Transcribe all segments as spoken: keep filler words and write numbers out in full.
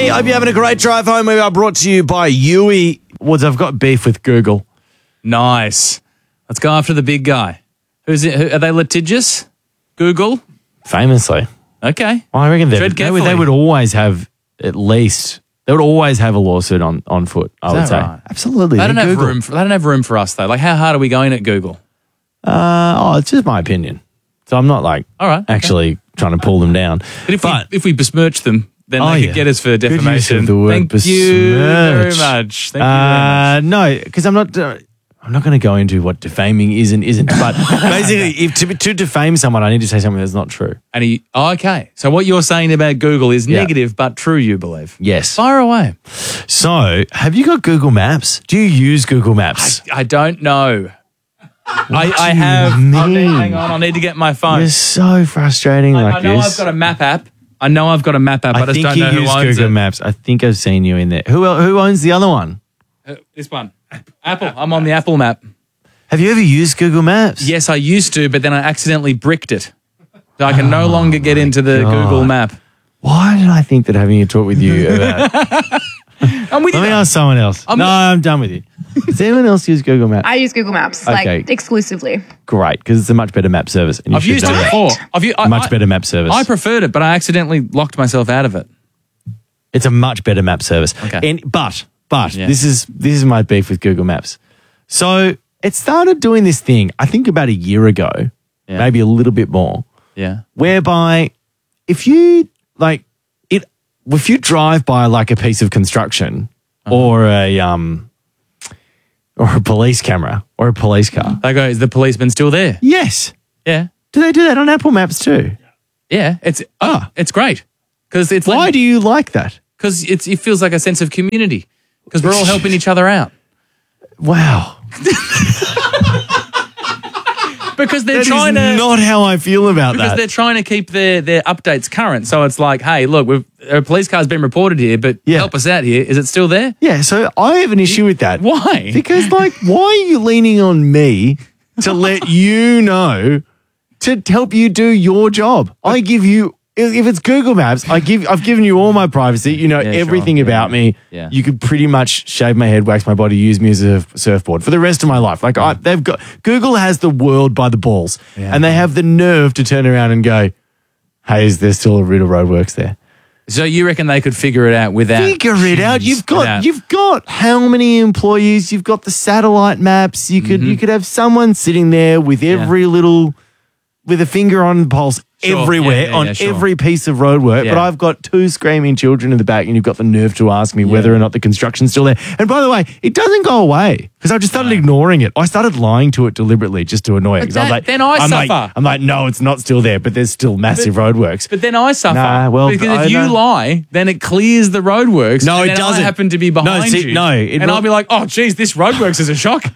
Hope you're having a great drive home. We are brought to you by Yui. Woods, I've got beef with Google. Nice. Let's go after the big guy. Who's it? Who, are they litigious? Google? Famously. Okay. Well, I reckon they, Tread they, would, they carefully. would always have at least, they would always have a lawsuit on, on foot, I Is would that say. right? Absolutely. They don't They're have Google. room. For, they don't have room for us though. Like, how hard are we going at Google? Uh, oh, it's just my opinion. So I'm not like All right, okay. actually trying to pull them down. But if But- we if we besmirch them, then Oh, they yeah. could get us for Good use defamation. of the word Thank you very besmirch. much. Thank you very Uh, no, because I'm not. Uh, I'm not going to go into what defaming is and isn't. But basically, if to, to defame someone, I need to say something that's not true. And he, oh, okay. So what you're saying about Google is Yeah. negative but true, you believe? Yes. Fire away. So, have you got Google Maps? Do you use Google Maps? I don't know. I, I do you have. I'll need, mean? hang on. I'll need to get my phone. You're so frustrating I, like I know this. I've got a map app. I know I've got a map app. I, I just think don't you know who use owns Google it. Maps. I think I've seen you in there. Who el- who owns the other one? Uh, This one. Apple. I'm on the Apple map. Have you ever used Google Maps? Yes, I used to, but then I accidentally bricked it. So I can no longer get into the God. Google map. Why did I think that having a talk with you about? I'm with Let you. me ask someone else. I'm- no, I'm done with you. Does anyone else use Google Maps? I use Google Maps, Okay. like exclusively. Great, because it's a much better map service. And you I've should used know it that. before. I've u- I, Much I- better map service. I preferred it, but I accidentally locked myself out of it. It's a much better map service. Okay. And, but, but, Yeah. this is this is my beef with Google Maps. So it started doing this thing, I think about a year ago, Yeah. maybe a little bit more, Yeah. whereby if you like it, if you drive by like a piece of construction Uh-huh. or a um or a police camera or a police car, They go, is the policeman still there? yes, Yeah. do they do that on Apple Maps too? Yeah. It's oh, Ah. it's great. Because it's Why do you like that? Because it's it feels like a sense of community. Because we're all helping each other out. Wow, Because they're that is trying to not how I feel about because that. they're trying to keep their, their updates current. So it's like, hey, look, we've, a police car's been reported here, but Yeah. help us out here. Is it still there? Yeah, so I have an issue with that. Why? Because, like, why are you leaning on me to let you know to help you do your job? I give you, if it's Google Maps, I give, I've given you all my privacy. You know Yeah, everything sure. about Yeah. me. Yeah. You could pretty much shave my head, wax my body, use me as a surfboard for the rest of my life. Like, I, they've got Google has the world by the balls, Yeah. and they have the nerve to turn around and go, "Hey, is there still a Riddle Roadworks there?" So you reckon they could figure it out without Figure it out. You've got without- you've got how many employees? You've got the satellite maps. You could you could have someone sitting there with every little with a finger on the pulse Sure. everywhere Yeah, yeah, on yeah, sure. every piece of roadwork. Yeah. But I've got two screaming children in the back, and you've got the nerve to ask me whether or not the construction's still there. And by the way, it doesn't go away because I just started ignoring it. I started lying to it deliberately just to annoy it. 'Cause I was that- like, then I I'm like, suffer. I'm like, no, it's not still there, but there's still massive roadworks. But then I suffer. Nah, well, because I if you know. lie, then it clears the roadworks. No, and it then doesn't. I happen to be No, behind see, you. no, it and will- I'll be like, oh, geez, this roadworks is a shock.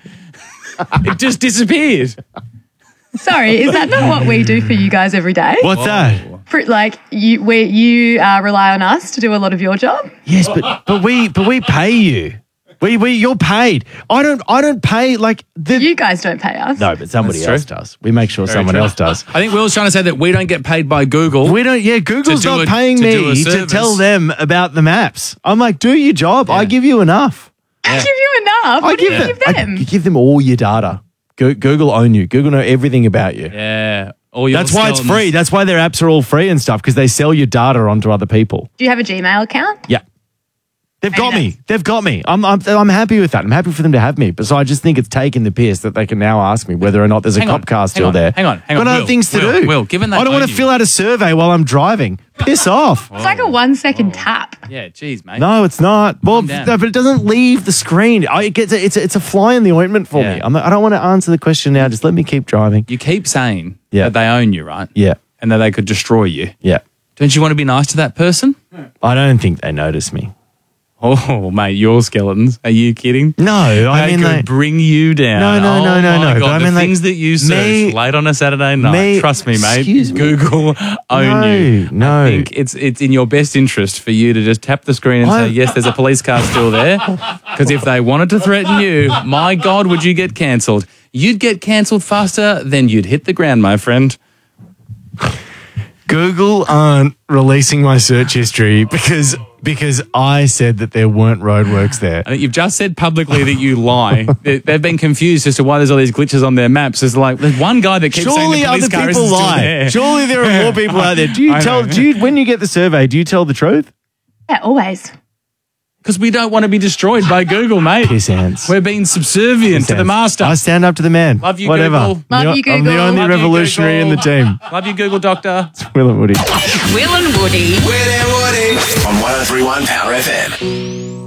It just disappeared. Sorry, is that not what we do for you guys every day? What's that? For, like you, we, you uh, rely on us to do a lot of your job. Yes, but but we but we pay you. We we you're paid. I don't I don't pay like the You guys don't pay us. no, but somebody That's else true. does. We make sure someone true. else does. I think Will's trying to say that we don't get paid by Google. We don't. Yeah, Google's do not a- paying to do a me to service. tell them about the maps. I'm like, do your job. I Yeah. give you enough. I give you enough. What do you them, give I- them? you give them all your data. Go, Google own you. Google know everything about you. yeah. All your That's why it's skeletons. free. That's why their apps are all free and stuff because they sell your data onto other people. Do you have a Gmail account? Yeah. They've got Okay, me. They've got me. I'm, I'm I'm happy with that. I'm happy for them to have me. But so I just think it's taking the piss that they can now ask me whether or not there's a Hang cop on, car hang still on, there. hang on, hang Got on, other Will, things to Will, do. Will, given they I don't want own to you- fill out a survey while I'm driving. Piss off. It's like a one second tap. Yeah, geez, mate. No, it's not. Well, Calm down. no, but it doesn't leave the screen. I, it gets a, it's a, it's a fly in the ointment for Yeah. me. I'm, I don't want to answer the question now. Just let me keep driving. You keep saying Yeah. that they own you, right? Yeah, And that they could destroy you. yeah. Don't you want to be nice to that person? I don't think they notice me. Oh, mate, your skeletons. Are you kidding? No, I they mean could they. bring you down. No, no, oh no, no, my no, God, but I the mean, like, things that you search me- late on a Saturday night. me- Trust me, mate. excuse me. Google own No, you. no. I think it's it's in your best interest for you to just tap the screen and I- say, yes, there's a police car still there. Because if they wanted to threaten you, my God, would you get cancelled? You'd get cancelled faster than you'd hit the ground, my friend. Google aren't releasing my search history because because I said that there weren't roadworks there. I think you've just said publicly that you lie. They- They've been confused as to why there's all these glitches on their maps. There's like there's one guy that keeps Surely saying the police other car people isn't still lie. there. Surely there are more people out there. Do you I tell? know. Do you when you get the survey? Do you tell the truth? Yeah, always. Because we don't want to be destroyed by Google, mate. Piss ants. We're being subservient to the master. I stand up to the man. Love you, Whatever. Google. Love I'm you, the- I'm the Google. only Love you, revolutionary in the Google. team. Love you, Google Doctor. Will and Woody. Will and Woody. Will and Woody on one oh three one Power F M.